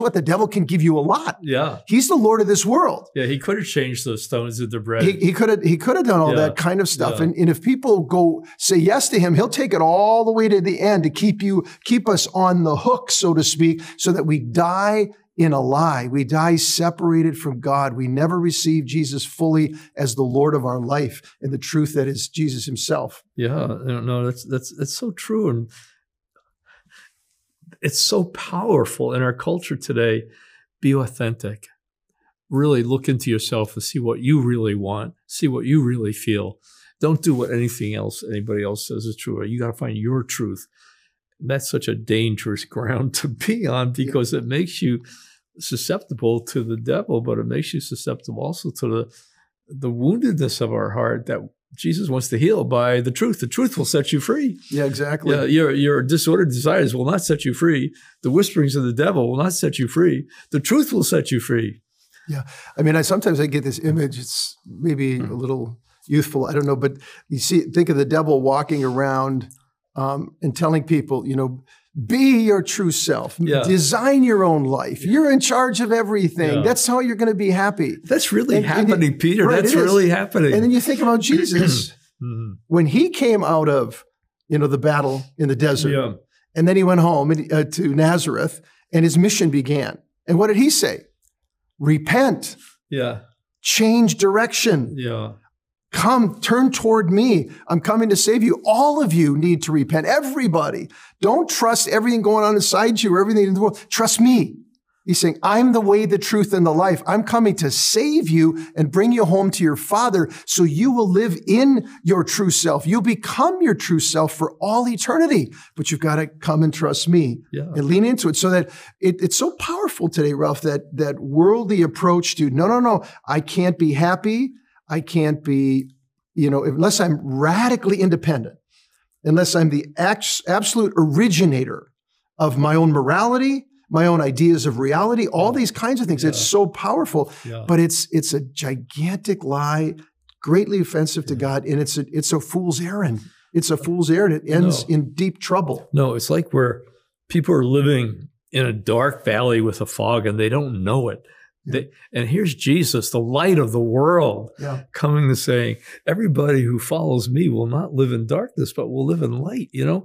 what? The devil can give you a lot. Yeah. He's the Lord of this world. Yeah, he could have changed those stones into bread. He could have done all that kind of stuff. Yeah. And if people go say yes to him, he'll take it all the way to the end to keep us on the hook, so to speak, so that we die in a lie. We die separated from God. We never receive Jesus fully as the Lord of our life and the truth that is Jesus himself. Yeah, no, that's so true. And it's so powerful in our culture today. Be authentic. Really look into yourself and see what you really want. See what you really feel. Don't do what anybody else says is true. You got to find your truth. That's such a dangerous ground to be on, because it makes you susceptible to the devil, but it makes you susceptible also to the woundedness of our heart that Jesus wants to heal by the truth. The truth will set you free. Yeah, exactly. Yeah, your disordered desires will not set you free. The whisperings of the devil will not set you free. The truth will set you free. Yeah. I mean, sometimes I get this image. It's maybe a little youthful. I don't know. But think of the devil walking around and telling people, be your true self. Yeah. Design your own life. You're in charge of everything. Yeah. That's how you're going to be happy. That's really happening, Peter. Right, that's really happening. And then you think about Jesus when he came out of, the battle in the desert, and then he went home to Nazareth, and his mission began. And what did he say? Repent. Yeah. Change direction. Yeah. Come, turn toward me. I'm coming to save you. All of you need to repent. Everybody. Don't trust everything going on inside you or everything in the world. Trust me. He's saying, I'm the way, the truth, and the life. I'm coming to save you and bring you home to your Father so you will live in your true self. You'll become your true self for all eternity. But you've got to come and trust me and lean into it. So that it's so powerful today, Ralph, that worldly approach to, no, I can't be happy. I can't be, unless I'm radically independent, unless I'm the absolute originator of my own morality, my own ideas of reality, all these kinds of things. It's so powerful, but it's a gigantic lie, greatly offensive to God, and it's a fool's errand. It's a fool's errand. It ends in deep trouble. No, it's like where people are living in a dark valley with a fog and they don't know it. And here's Jesus, the light of the world, coming to saying, everybody who follows me will not live in darkness, but will live in light,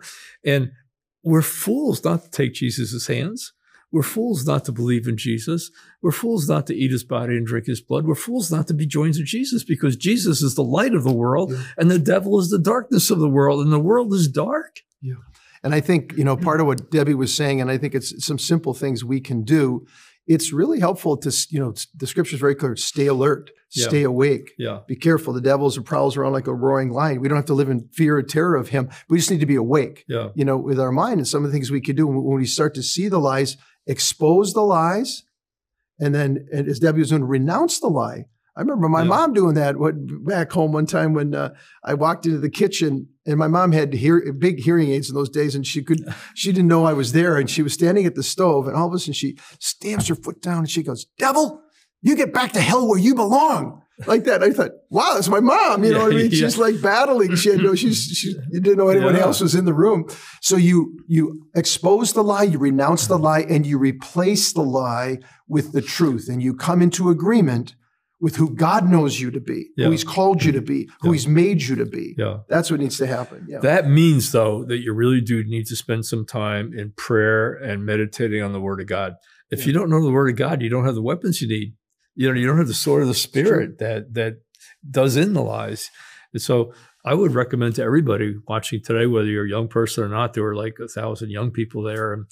And we're fools not to take Jesus' hands. We're fools not to believe in Jesus. We're fools not to eat his body and drink his blood. We're fools not to be joined to Jesus, because Jesus is the light of the world and the devil is the darkness of the world, and the world is dark. Yeah. And I think, part of what Debbie was saying, and I think it's some simple things we can do. It's really helpful to, the scripture is very clear. Stay alert, stay awake, be careful. The devil's prowls around like a roaring lion. We don't have to live in fear or terror of him. We just need to be awake, with our mind. And some of the things we can do when we start to see the lies, expose the lies, and then, as Debbie was doing, renounce the lie. I remember my mom doing that back home one time when I walked into the kitchen, and my mom had big hearing aids in those days, and she didn't know I was there, and she was standing at the stove, and all of a sudden she stamps her foot down and she goes, "Devil, you get back to hell where you belong." Like that. I thought, wow, that's my mom. You know what I mean? She's like battling. You didn't know anyone else was in the room. So you expose the lie, you renounce the lie, and you replace the lie with the truth, and you come into agreement with who God knows you to be, who he's called you to be, who he's made you to be. Yeah. That's what needs to happen. Yeah. That means, though, that you really do need to spend some time in prayer and meditating on the Word of God. If you don't know the Word of God, you don't have the weapons you need. You don't have the sword of the Spirit that does in the lies. And so I would recommend to everybody watching today, whether you're a young person or not, there were like 1,000 young people there. And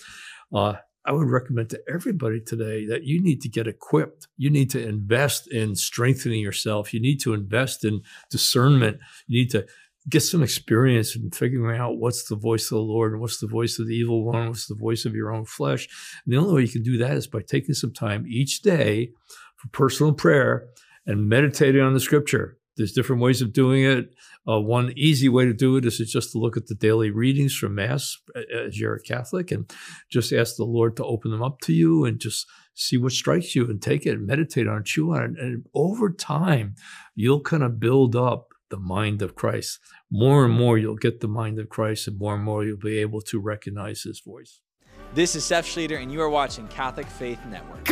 I would recommend to everybody today that you need to get equipped. You need to invest in strengthening yourself. You need to invest in discernment. You need to get some experience in figuring out what's the voice of the Lord and what's the voice of the evil one, what's the voice of your own flesh. And the only way you can do that is by taking some time each day for personal prayer and meditating on the scripture. There's different ways of doing it. One easy way to do it is just to look at the daily readings from Mass as you're a Catholic and just ask the Lord to open them up to you and just see what strikes you and take it and meditate on it, chew on it. And over time, you'll kind of build up the mind of Christ. More and more, you'll get the mind of Christ, and more you'll be able to recognize his voice. This is Seth Schlueter, and you are watching Catholic Faith Network.